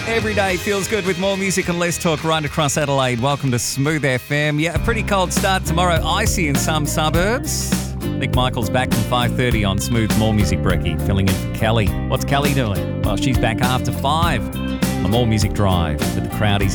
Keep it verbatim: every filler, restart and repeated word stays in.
Every day feels good with more music and less talk right across Adelaide. Welcome to Smooth F M. Yeah, a pretty cold start tomorrow. Icy in some suburbs. Nick Michael's back from five thirty on Smooth More Music Brekkie, filling in for Kelly. What's Kelly doing? Well, she's back after five. The More Music Drive with the Crowdies